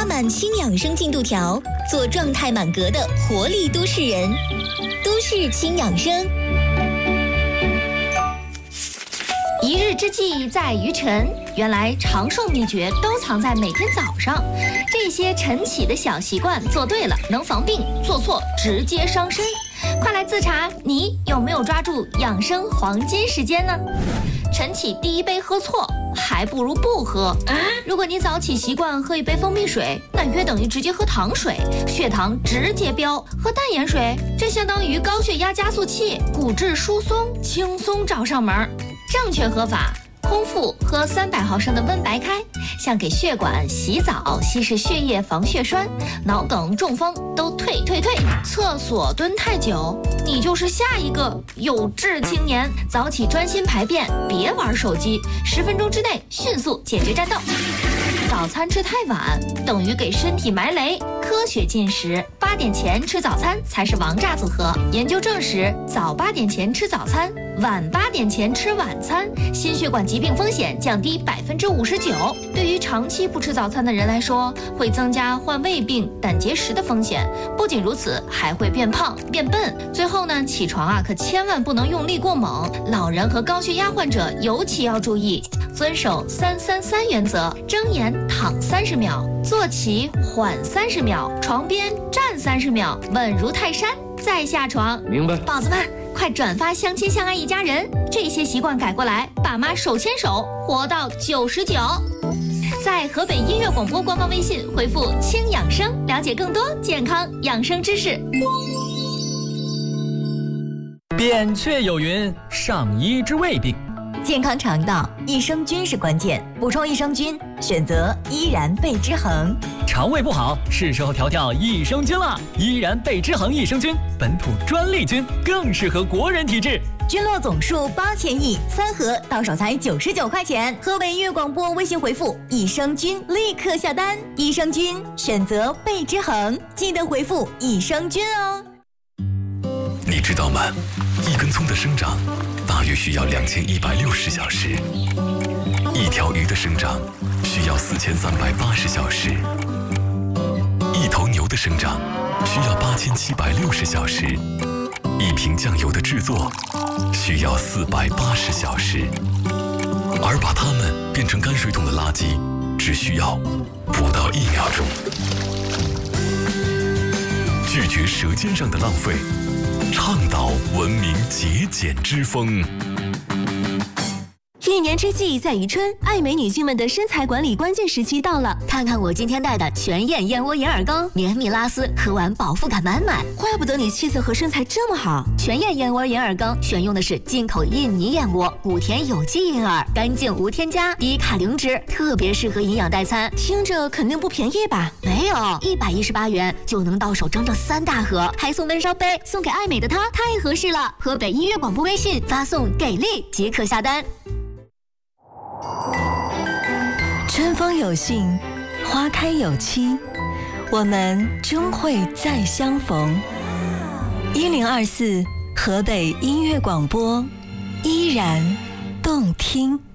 满轻养生进度条，做状态满格的活力都市人。都市轻养生。 一日之计在于晨，原来长寿秘诀都藏在每天早上。这些晨起的小习惯做对了能防病，做错直接伤身。快来自查，你有没有抓住养生黄金时间呢？晨起第一杯喝错，还不如不喝。如果你早起习惯喝一杯蜂蜜水，那约等于直接喝糖水，血糖直接飙；喝淡盐水，这相当于高血压加速器，骨质疏松轻松找上门。正确喝法：空腹喝300毫升的温白开，像给血管洗澡，稀释血液防血栓，脑梗中风都退。厕所蹲太久，你就是下一个有志青年。早起专心排便，别玩手机，10分钟之内迅速解决战斗。早餐吃太晚，等于给身体埋雷。科学进食，8点前吃早餐才是王炸组合。研究证实，早8点前吃早餐，晚8点前吃晚餐，心血管疾病风险降低59%。对于长期不吃早餐的人来说，会增加患胃病、胆结石的风险。不仅如此，还会变胖、变笨。最后呢，起床可千万不能用力过猛，老人和高血压患者尤其要注意，遵守333原则：睁眼躺30秒，坐起缓30秒，床边站30秒，稳如泰山，再下床。 明白。 宝子们，快转发相亲相爱一家人，这些习惯改过来，爸妈手牵手活到99。在河北音乐广播官方微信回复“轻养生”，了解更多健康养生知识。 扁鹊有云：上医之未病。 健康肠道，益生菌是关键，补充益生菌，选择依然贝之恒。 肠胃不好，是时候调益生菌了。依然贝之恒益生菌，本土专利菌，更适合国人体质。 菌落总数8000亿，3盒到手才99块钱。河北音乐广播微信回复“益生菌”，立刻下单。益生菌选择贝之恒，记得回复“益生菌”哦。 你知道吗？一根葱的生长大约需要2160小时，一条鱼的生长需要4380小时，一头牛的生长需要8760小时，一瓶酱油的制作需要480小时，而把它们变成泔水桶的垃圾只需要不到1秒钟。拒绝舌尖上的浪费，倡导文明节俭之风。 一年之计在于春，爱美女性们的身材管理关键时期到了。 看看我今天带的全燕燕窝眼耳膏，绵密拉丝，喝完饱腹感满满。 怪不得你气色和身材这么好。 全燕燕窝眼耳膏选用的是进口印尼燕窝，5天有机银耳，干净无添加，低卡零脂，特别适合营养代餐。 听着肯定不便宜吧？ 没有，118元就能到手整整3大盒，还送闷烧杯，送给爱美的她，太合适了。河北音乐广播微信发送给力即可下单。 春风有信，花开有期，我们终会再相逢。1024河北音乐广播，依然动听。